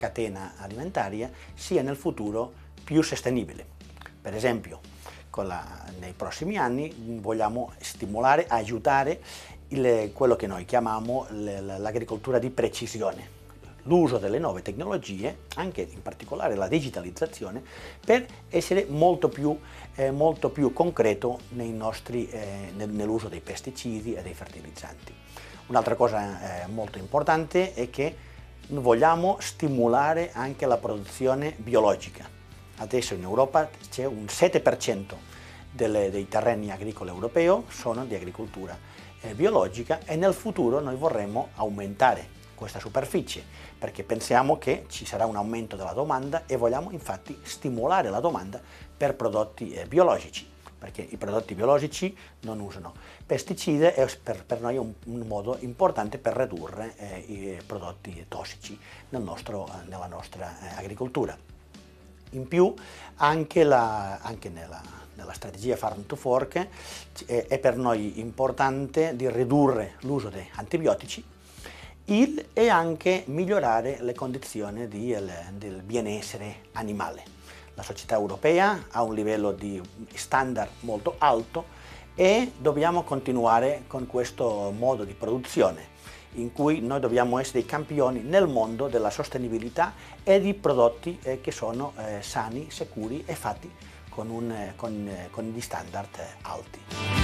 catena alimentaria sia nel futuro più sostenibile. Per esempio, nei prossimi anni vogliamo stimolare, aiutare quello che noi chiamiamo l'agricoltura di precisione, l'uso delle nuove tecnologie, anche in particolare la digitalizzazione, per essere molto più concreto nell'uso dei pesticidi e dei fertilizzanti. Un'altra cosa molto importante è che vogliamo stimolare anche la produzione biologica. Adesso in Europa c'è un 7% dei terreni agricoli europei sono di agricoltura biologica e nel futuro noi vorremmo aumentare questa superficie perché pensiamo che ci sarà un aumento della domanda e vogliamo infatti stimolare la domanda per prodotti biologici, perché i prodotti biologici non usano pesticidi e per noi è un modo importante per ridurre i prodotti tossici nella nostra agricoltura. In più anche nella strategia Farm to Fork è per noi importante di ridurre l'uso di antibiotici e anche migliorare le condizioni del benessere animale. La società europea ha un livello di standard molto alto e dobbiamo continuare con questo modo di produzione in cui noi dobbiamo essere dei campioni nel mondo della sostenibilità e di prodotti che sono sani, sicuri e fatti con gli standard alti.